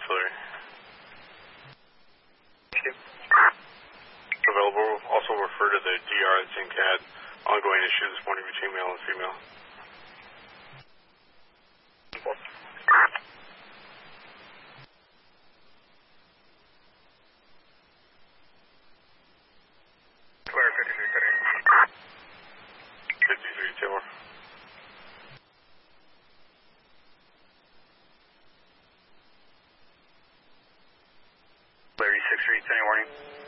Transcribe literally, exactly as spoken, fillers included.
Larry. Available. Also refer to the D R at St. Cad. Ongoing issue this morning between male and female. fifty-three Taylor. Larry six three, ten warning.